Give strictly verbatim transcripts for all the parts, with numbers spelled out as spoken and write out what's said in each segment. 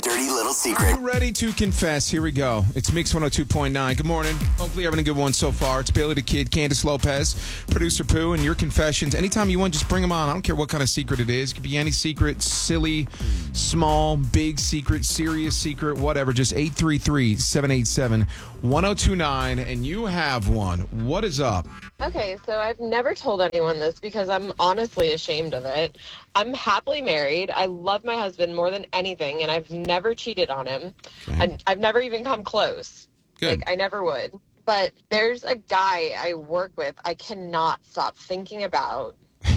Dirty little secret. Ready to confess. Here we go. It's Mix one oh two point nine. Good morning. Hopefully you're having a good one so far. It's Bailey the Kid, Candace Lopez, Producer Pooh, and your confessions. Anytime you want, just bring them on. I don't care what kind of secret it is. It could be any secret, silly, small, big secret, serious secret, whatever. Just eight three three, seven eight seven, one oh two nine, and you have one. What is up? Okay, so I've never told anyone this because I'm honestly ashamed of it. I'm happily married. I love my husband more than anything, and I've never cheated on him. Okay. And I've never even come close. Good. Like, I never would. But there's a guy I work with I cannot stop thinking about.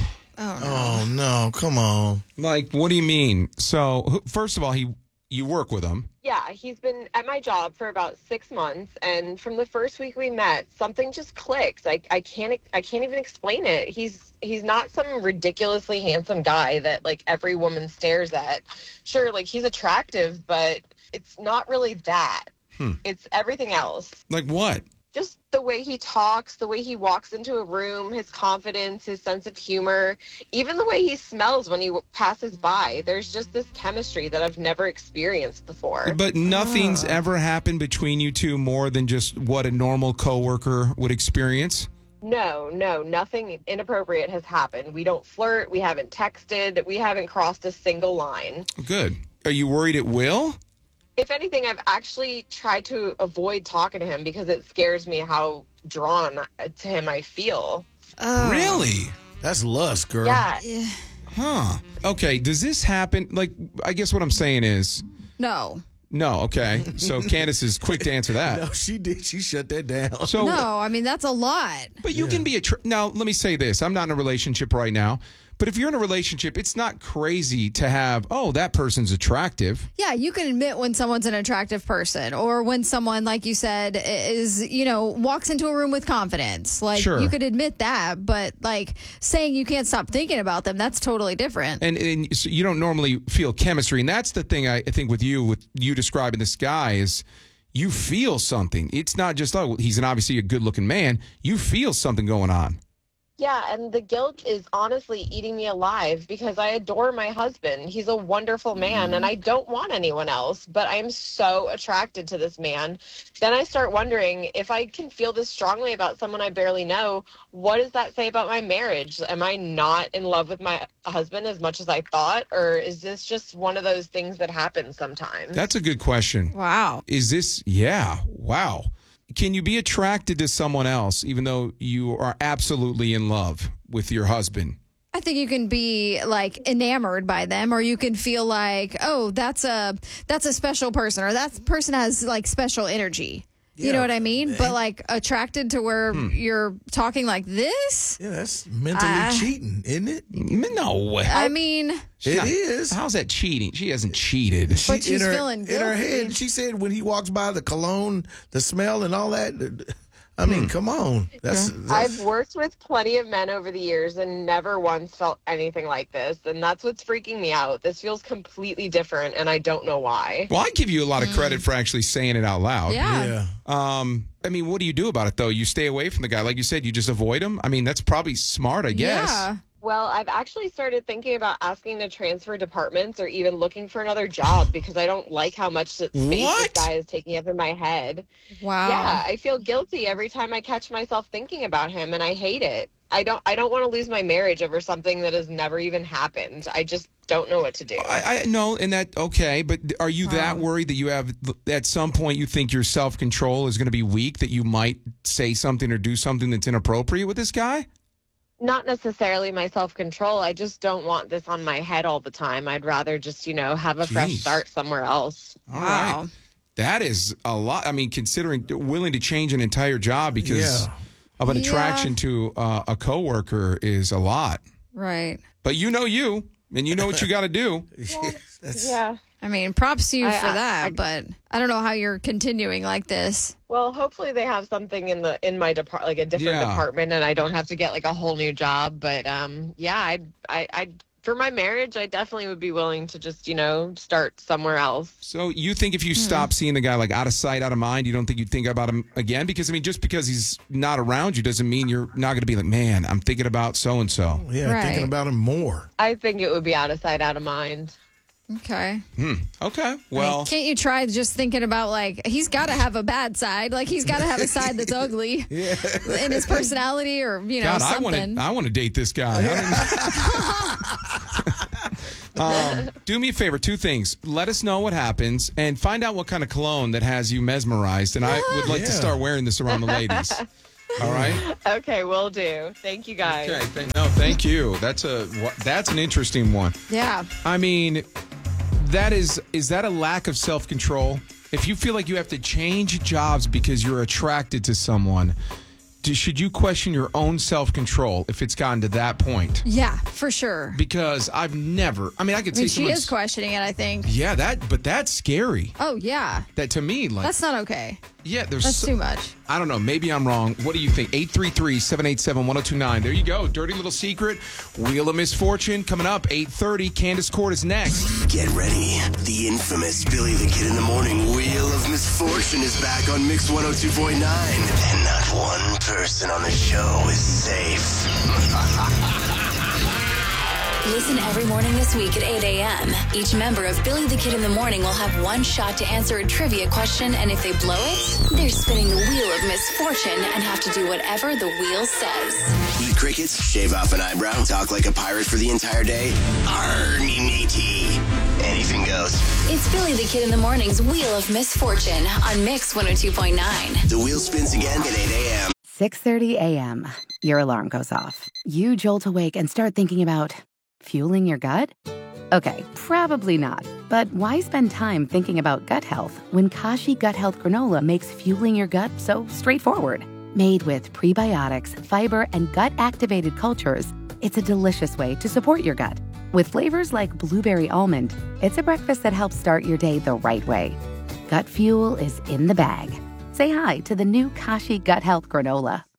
Oh, no. Come on. Like, what do you mean? So, who- first of all, he you work with him. Yeah, he's been at my job for about six months, and from the first week we met, something just clicks. I I can't I can't even explain it. He's he's not some ridiculously handsome guy that like every woman stares at. Sure, like he's attractive, but it's not really that. Hmm. It's everything else. Like what? Just the way he talks, the way he walks into a room, his confidence, his sense of humor, even the way he smells when he w- passes by. There's just this chemistry that I've never experienced before. But nothing's ever happened between you two more than just what a normal coworker would experience? No, no, nothing inappropriate has happened. We don't flirt. We haven't texted. We haven't crossed a single line. Good. Are you worried it will? If anything, I've actually tried to avoid talking to him because it scares me how drawn to him I feel. Oh. Really? That's lust, girl. Yeah. Yeah. Huh. Okay, does this happen? Like, I guess what I'm saying is, No. no, okay. So Candace is quick to answer that. No, she did. She shut that down. So, No, I mean, that's a lot. but you can be a, tr- now, let me say this. I'm not in a relationship right now, but if you're in a relationship, it's not crazy to have, oh, that person's attractive. Yeah, you can admit when someone's an attractive person or when someone, like you said, is, you know, walks into a room with confidence. Like, Sure. you could admit that, but like saying you can't stop thinking about them, that's totally different. And, and so you don't normally feel chemistry. And that's the thing I, I think with you, with you describing this guy is you feel something. It's not just, oh, he's an obviously a good looking man. You feel something going on. Yeah, and the guilt is honestly eating me alive because I adore my husband. He's a wonderful man, and I don't want anyone else, but I am so attracted to this man. Then I start wondering if I can feel this strongly about someone I barely know, what does that say about my marriage? Am I not in love with my husband as much as I thought, or is this just one of those things that happens sometimes? That's a good question. Wow. Is this, yeah, wow. Can you be attracted to someone else even though you are absolutely in love with your husband? I think you can be like enamored by them, or you can feel like, oh, that's a that's a special person, or that person has like special energy. You Yeah. know what I mean? But like attracted to where you're talking like this. Yeah, that's mentally Uh, cheating, isn't it? No way. I mean, It is. How's that cheating? She hasn't cheated. She, But she's in her, feeling in her guilty. head, she said when he walks by, the cologne, the smell, and all that. I mean, come on. That's, that's I've worked with plenty of men over the years and never once felt anything like this. And that's what's freaking me out. This feels completely different, and I don't know why. Well, I give you a lot of credit for actually saying it out loud. yeah. yeah. Um, I mean, what do you do about it, though? You stay away from the guy. Like you said, you just avoid him? I mean, that's probably smart, I guess. Yeah. Well, I've actually started thinking about asking to transfer departments or even looking for another job because I don't like how much space What? this guy is taking up in my head. Wow. Yeah, I feel guilty every time I catch myself thinking about him, and I hate it. I don't. I don't want to lose my marriage over something that has never even happened. I just don't know what to do. I, I know, and that, okay, but are you that worried that you have, at some point, you think your self control is going to be weak, that you might say something or do something that's inappropriate with this guy? Not necessarily my self-control. I just don't want this on my head all the time. I'd rather just, you know, have a fresh Jeez. start somewhere else. All Wow. right. That is a lot. I mean, considering willing to change an entire job because Yeah. of an Yeah. attraction to uh, a coworker is a lot. Right. But you know you, and you know what you got to do. That's, Yeah. I mean, props to you I- for I- that, I- but I don't know how you're continuing like this. Well, hopefully they have something in the in my depart like a different Yeah. department, and I don't have to get like a whole new job. But um, yeah, I I I for my marriage, I definitely would be willing to just you know start somewhere else. So you think if you stop seeing the guy like out of sight, out of mind, you don't think you'd think about him again? Because, I mean, just because he's not around you doesn't mean you're not going to be like, man, I'm thinking about so-and-so. yeah, Right. thinking about him more. I think it would be out of sight, out of mind. Okay. Hmm. Okay. Well, Like, can't you try just thinking about, like, he's got to have a bad side. Like, he's got to have a side that's ugly in his personality or, you know, God, I something. want to. I want to date this guy. um, do me a favor. Two things. Let us know what happens, and find out what kind of cologne that has you mesmerized. And I would like Yeah. to start wearing this around the ladies. All right. Okay, will do. Thank you guys. Okay. Th- no, thank you. That's a. wha- That's an interesting one. Yeah. I mean, that is is that a lack of self-control? If you feel like you have to change jobs because you're attracted to someone, do, should you question your own self-control if it's gotten to that point? Yeah, for sure. Because I've never, I mean, I could I mean, see she someone's- is questioning it, I think. Yeah, that, but that's scary. Oh, yeah. That to me, like, That's not okay. yeah, there's That's so- too much. I don't know. Maybe I'm wrong. What do you think? eight three three, seven eight seven, one oh two nine. There you go. Dirty little secret. Wheel of Misfortune coming up. eight thirty. Candace Court is next. Get ready. The infamous Billy the Kid in the Morning Wheel of Misfortune is back on Mix one oh two point nine. And not one person on the show is safe. Listen every morning this week at eight a.m. Each member of Billy the Kid in the Morning will have one shot to answer a trivia question, and if they blow it, they're spinning the Wheel of Misfortune and have to do whatever the wheel says. Eat crickets, shave off an eyebrow, talk like a pirate for the entire day. Arnie matey. Anything goes. It's Billy the Kid in the Morning's Wheel of Misfortune on Mix one oh two point nine. The wheel spins again at eight a.m. six thirty a.m. Your alarm goes off. You jolt awake and start thinking about fueling your gut? Okay, probably not. But why spend time thinking about gut health when Kashi Gut Health Granola makes fueling your gut so straightforward? Made with prebiotics, fiber, and gut-activated cultures, it's a delicious way to support your gut. With flavors like blueberry almond, it's a breakfast that helps start your day the right way. Gut fuel is in the bag. Say hi to the new Kashi Gut Health Granola.